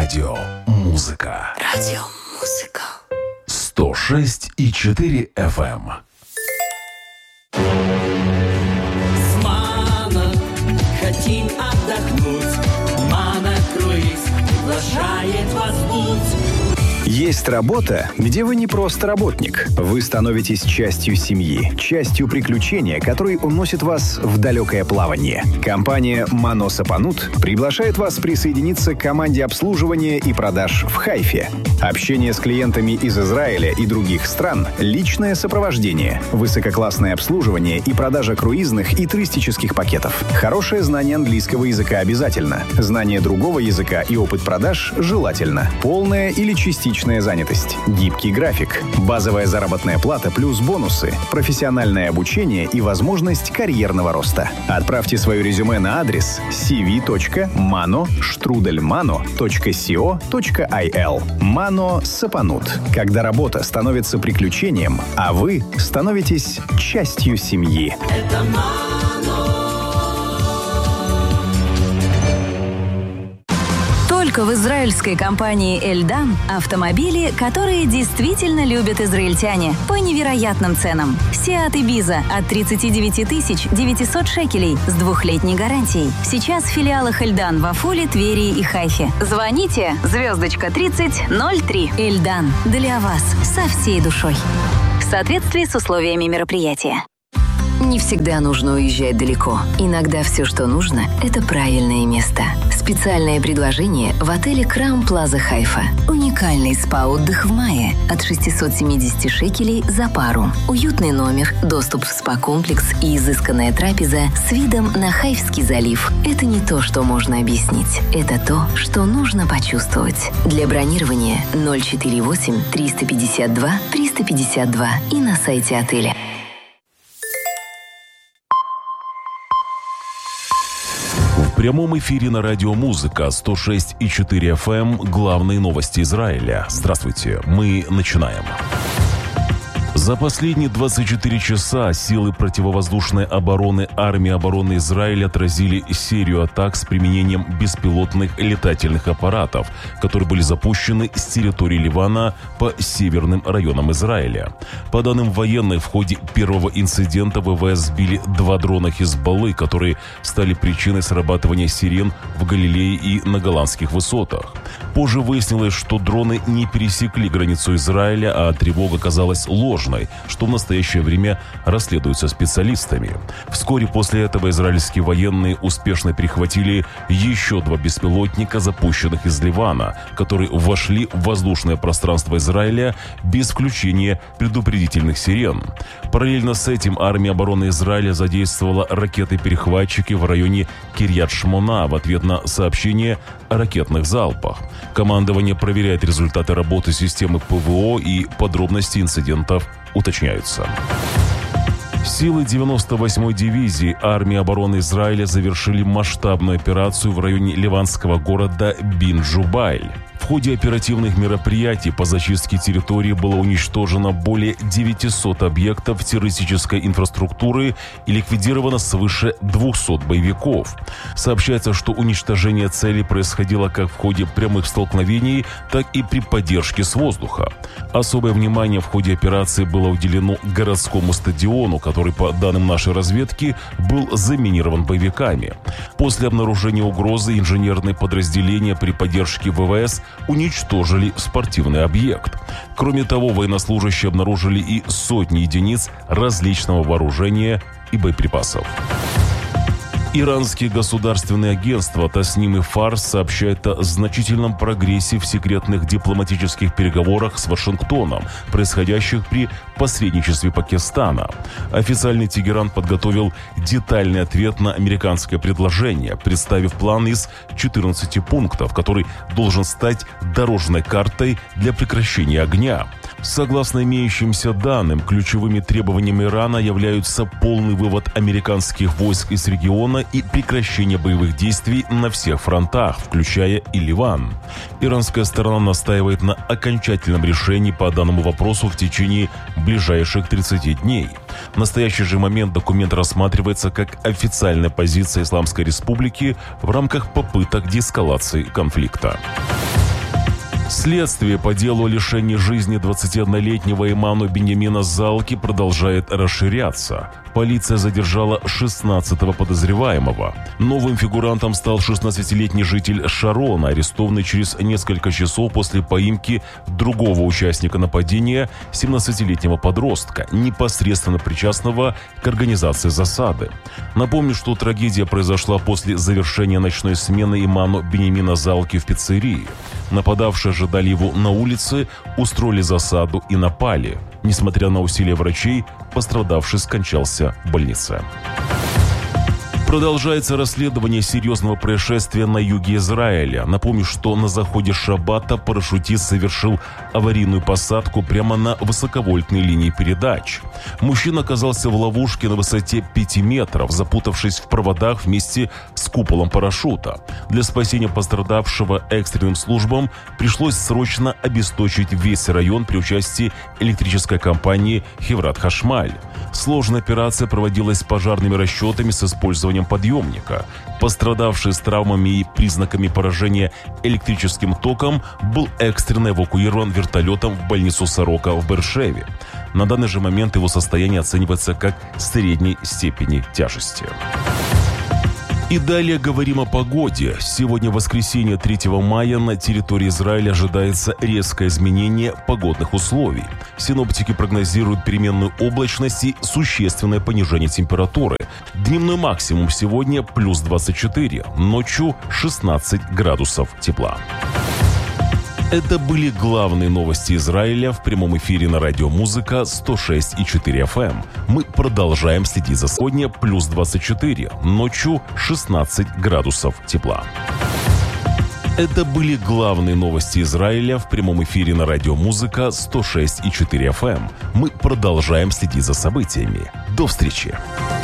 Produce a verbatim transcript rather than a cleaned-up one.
Радио Музыка. Радио Музыка. сто шесть и четыре эф эм. С Мано хотим отдохнуть. Мано круиз приглашает вас в путь. Есть работа, где вы не просто работник. Вы становитесь частью семьи, частью приключения, который уносит вас в далекое плавание. Компания «Мано Сапанут» приглашает вас присоединиться к команде обслуживания и продаж в Хайфе. Общение с клиентами из Израиля и других стран, личное сопровождение, высококлассное обслуживание и продажа круизных и туристических пакетов. Хорошее знание английского языка обязательно. Знание другого языка и опыт продаж желательно. Полная или частичная занятость. Гибкий график. Базовая заработная плата плюс бонусы. Профессиональное обучение и возможность карьерного роста. Отправьте свое резюме на адрес си ви точка мано штрудель мано точка сио точка ай эл. Мано Сапанут. Когда работа становится приключением, а вы становитесь частью семьи. Это Мано. Только в израильской компании «Эльдан» автомобили, которые действительно любят израильтяне по невероятным ценам. Seat Ibiza от тридцать девять тысяч девятьсот шекелей с двухлетней гарантией. Сейчас в филиалах «Эльдан» в Афуле, Твери и Хайфе. Звоните звездочка тридцать ноль три. «Эльдан» для вас со всей душой. В соответствии с условиями мероприятия. Не всегда нужно уезжать далеко. Иногда все, что нужно, это правильное место. Специальное предложение в отеле Crown Plaza Хайфа. Уникальный спа-отдых в мае от шестьсот семьдесят шекелей за пару. Уютный номер, доступ в спа-комплекс и изысканная трапеза с видом на Хайфский залив. Это не то, что можно объяснить. Это то, что нужно почувствовать. Для бронирования ноль четыре восемь триста пятьдесят два триста пятьдесят два и на сайте отеля. В прямом эфире на радио Музыка сто шесть и четыре эф эм. Главные новости Израиля. Здравствуйте, мы начинаем. За последние двадцать четыре часа силы противовоздушной обороны армии обороны Израиля отразили серию атак с применением беспилотных летательных аппаратов, которые были запущены с территории Ливана по северным районам Израиля. По данным военных, в ходе первого инцидента ВВС сбили два дрона Хизбаллы, которые стали причиной срабатывания сирен в Галилее и на Голландских высотах. Позже выяснилось, что дроны не пересекли границу Израиля, а тревога оказалась ложной, что в настоящее время расследуется специалистами. Вскоре после этого израильские военные успешно перехватили еще два беспилотника, запущенных из Ливана, которые вошли в воздушное пространство Израиля без включения предупредительных сирен. Параллельно с этим армия обороны Израиля задействовала ракеты-перехватчики в районе Кирьят-Шмона в ответ на сообщение о ракетных залпах. Командование проверяет результаты работы системы ПВО, и подробности инцидентов уточняются. Силы девяносто восьмой дивизии армии обороны Израиля завершили масштабную операцию в районе ливанского города Бин-Джубайль. В ходе оперативных мероприятий по зачистке территории было уничтожено более девятисот объектов террористической инфраструктуры и ликвидировано свыше двухсот боевиков. Сообщается, что уничтожение целей происходило как в ходе прямых столкновений, так и при поддержке с воздуха. Особое внимание в ходе операции было уделено городскому стадиону, который, по данным нашей разведки, был заминирован боевиками. После обнаружения угрозы инженерные подразделения при поддержке ВВС уничтожили спортивный объект. Кроме того, военнослужащие обнаружили и сотни единиц различного вооружения и боеприпасов. Иранские государственные агентства Тасним и Фарс сообщают о значительном прогрессе в секретных дипломатических переговорах с Вашингтоном, происходящих при посредничестве Пакистана. Официальный Тегеран подготовил детальный ответ на американское предложение, представив план из четырнадцати пунктов, который должен стать дорожной картой для прекращения огня. Согласно имеющимся данным, ключевыми требованиями Ирана являются полный вывод американских войск из региона и прекращение боевых действий на всех фронтах, включая и Ливан. Иранская сторона настаивает на окончательном решении по данному вопросу в течение ближайших тридцати дней. В настоящий же момент документ рассматривается как официальная позиция Исламской Республики в рамках попыток деэскалации конфликта. Следствие по делу о лишении жизни двадцатиоднолетнего имама Беньямина Залки продолжает расширяться. Полиция задержала шестнадцатого подозреваемого. Новым фигурантом стал шестнадцатилетний житель Шарона, арестованный через несколько часов после поимки другого участника нападения, семнадцатилетнего подростка, непосредственно причастного к организации засады. Напомню, что трагедия произошла после завершения ночной смены имама Беньямина Залки в пиццерии. Нападавшие ожидали его на улице, устроили засаду и напали. Несмотря на усилия врачей, пострадавший скончался в больнице. Продолжается расследование серьезного происшествия на юге Израиля. Напомню, что на заходе шаббата парашютист совершил аварийную посадку прямо на высоковольтной линии передач. Мужчина оказался в ловушке на высоте пяти метров, запутавшись в проводах вместе с куполом парашюта. Для спасения пострадавшего экстренным службам пришлось срочно обесточить весь район при участии электрической компании «Хеврат Хашмаль». Сложная операция проводилась пожарными расчетами с использованием подъемника. Пострадавший с травмами и признаками поражения электрическим током был экстренно эвакуирован вертолетом в больницу Сорока в Беэр-Шеве. На данный же момент его состояние оценивается как средней степени тяжести. И далее говорим о погоде. Сегодня, воскресенье, третьего мая, на территории Израиля ожидается резкое изменение погодных условий. Синоптики прогнозируют переменную облачность и существенное понижение температуры. Дневной максимум сегодня плюс двадцать четыре, ночью шестнадцать градусов тепла. Это были главные новости Израиля в прямом эфире на радио «Музыка» сто шесть и четыре эф эм. Мы продолжаем следить за сегодня плюс двадцать четыре, ночью шестнадцать градусов тепла. Это были главные новости Израиля в прямом эфире на радио «Музыка» сто шесть и четыре эф эм. Мы продолжаем следить за событиями. До встречи!